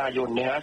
ายนนะฮะ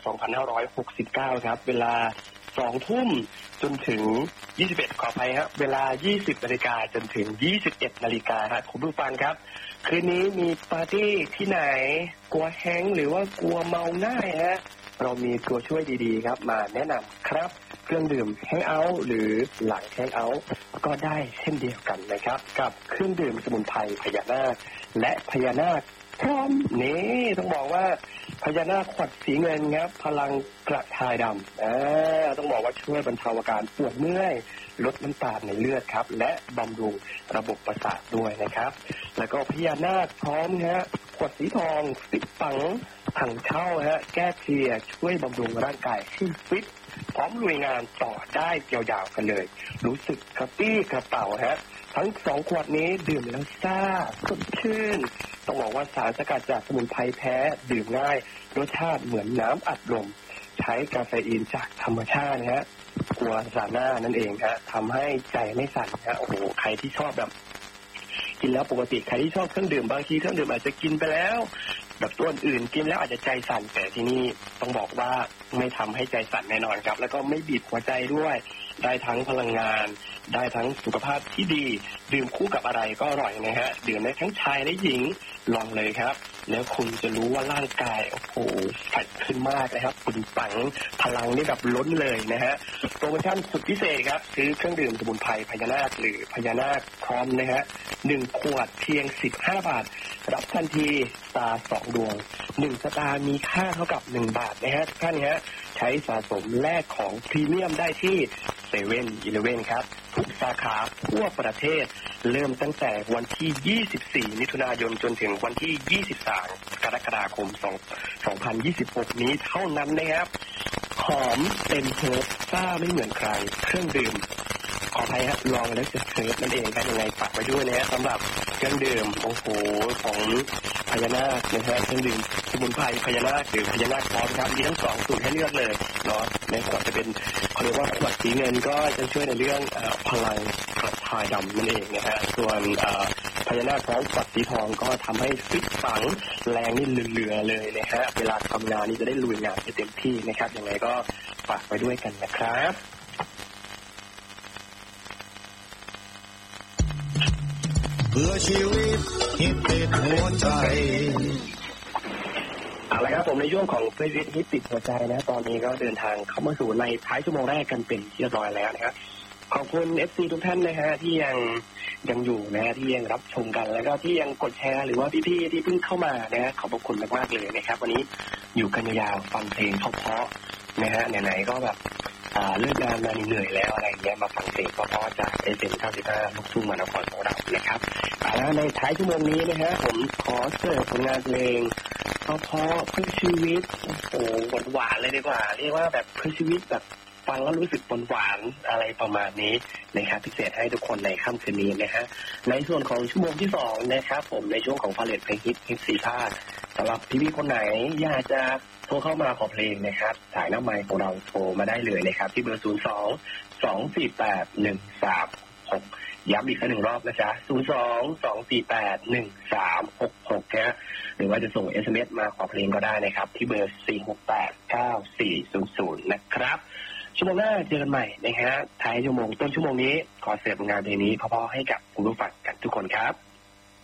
2569ครับเวลา2 ทุ่มจนถึง21ขออภัยครับเวลา20 นาฬิกาจนถึง21 นาฬิกาครับคุณผู้ฟังครับคืนนี้มีปาร์ตี้ที่ไหนกลัวแฮงหรือว่ากลัวเมาง่ายฮะเรามีตัวช่วยดีๆครับมาแนะนำครับเครื่องดื่มแฮงเอาท์หรือหลังแฮงเอาท์ก็ได้เช่นเดียวกันนะครับกับเครื่องดื่มสมุนไพรพญานาคและพญานาคพร้อมนี่ต้องบอกว่าพญานาคขวัญสีเงินครับพลังกระทายดำต้องบอกว่าช่วยบรรเทาอาการปวดเมื่อยลดน้ำตาลในเลือดครับและบำรุงระบบประสาทด้วยนะครับแล้วก็พญานาคพร้อมฮะขวดสีทองสิบปังถังเช่าฮะแก้เพลียช่วยบำรุงร่างกายให้ฟิตพร้อมลุยงานต่อได้ยาวๆกันเลยรู้สึกกระปี้กระเป๋าฮะทั้ง2 ขวดนี้ดื่มแล้วซ่าสดชื่นต้องบอกว่าสารสกัดจากสมุนไพรแท้ดื่มง่ายรสชาติเหมือนน้ำอัดลมใช้กาเฟอีนจากธรรมชาตินะฮะกัวซาน่านั่นเองฮะทำให้ใจไม่สั่นฮะโอ้โหใครที่ชอบแบบกินแล้วปกติใครที่ชอบเครื่องดื่มบางทีเครื่องดื่มอาจจะกินไปแล้วแบบตัวอื่นกินแล้วอาจจะใจสั่นแต่ที่นี่ต้องบอกว่าไม่ทำให้ใจสั่นแน่นอนครับแล้วก็ไม่บีบหัวใจด้วยได้ทั้งพลังงานได้ทั้งสุขภาพที่ดีดื่มคู่กับอะไรก็อร่อยนะฮะดื่มได้ทั้งชายและหญิงลองเลยครับแล้วคุณจะรู้ว่าร่างกายโอ้โหใสขึ้นมากนะครับคุณปังพลังนี่แบบล้นเลยนะฮะโปรโมชั่นสุดพิเศษครับซื้อเครื่องดื่มสมุนไพรพญานาคหรือพญานาคพร้อมนะฮะ1 ขวดเพียง15 บาทรับทันทีสตาร์2 ดวง1 สตาร์มีค่าเท่ากับ1 บาทนะฮะทุกท่านฮะใช้สะสมแลกของพรีเมียมได้ที่7-Eleven ครับทุกสาขาทั่วประเทศเริ่มตั้งแต่วันที่24 มิถุนายนจนถึงวันที่23 กรกฎาคม 2026 นี้เท่านั้นนะครับหอมเต็มเทิร์ฟซ่าไม่เหมือนใครเครื่องดื่มขออภัยฮะลองแล้วจะเทิร์ฟนั่นเองครับยังไงฝากไว้ด้วยนะฮะสำหรับเครื่องดื่มโอ้โหของพญานาคนะฮะเครื่องดื่มสมุนไพรพญานาคหรือพญานาคพร้อมครับมีทั้ง2 สูตรให้เลือกเลยเนาะในขวดจะเป็นเขาเรียกว่าขวดสีเงินก็จะช่วยในเรื่องพลังกระทายดำนั่นเองนะฮะส่วนพญานาคพร้อมขวดสีทองก็ทำให้ฟิตฝังแรงนี่เหลือๆเลยนะฮะเวลาทำงานนี่จะได้ลุยงานให้เต็มที่นะครับยังไงก็ฝากไว้ด้วยกันนะครับเพื่อชีวิตฮิตติดหัวใจเอาละครับผมในช่วงของเฟซฮิตติดหัวใจนะตอนนี้ก็เดินทางเข้ามาสู่ในท้ายชั่วโมงแรกกันเป็นที่เรียบร้อยแล้วนะครับขอบคุณ FC ทุกท่านนะฮะที่ยังอยู่นะฮะที่ยังรับชมกันแล้วก็ที่ยังกดแชร์หรือว่าพี่ๆที่เพิ่งเข้ามานะฮะขอบคุณมากๆเลยนะครับวันนี้อยู่กันยาวฟังเพลงเพราะๆนะฮะไหนๆก็แบบเลิกงานมาเหนื่อยแล้วอะไรเงี้ยมาฟังเพลงเพราะๆจากFM95ลูกทุ่งมหานครของเรานะครับแล้วในท้ายชั่วโมงนี้นะฮะผมขอเสิร์ฟผลงานเพลงเพราะเพื่อชีวิตโอ้หวานๆเลยดีกว่าเรียกว่าแบบเพื่อชีวิตแบบฟังแล้วรู้สึกหวานๆอะไรประมาณนี้นะครับพิเศษให้ทุกคนในค่ำคืนนี้นะฮะในส่วนของชั่วโมงที่2นะครับผมในช่วงของพาเลทเพลงฮิต4 ภาคสำหรับพี่ๆคนไหนอยากจะโทรเข้ามาขอเพลงนะครับสายหน้าไมค์ของเราโทรมาได้เลยนะครับที่เบอร์02-248-1366ย้ำอีกสัก1 รอบนะจ๊ะ02-248-1366นะหรือว่าจะส่ง SMS มาขอเพลงก็ได้นะครับที่เบอร์468-9400นะครับชั่วโมงหน้าเจอกันใหม่นะฮะท้ายชั่วโมงต้นชั่วโมงนี้ขอเสิร์ฟงานเพลงนี้เพราะๆให้กับคุณผู้ฟังกันทุกคนครับ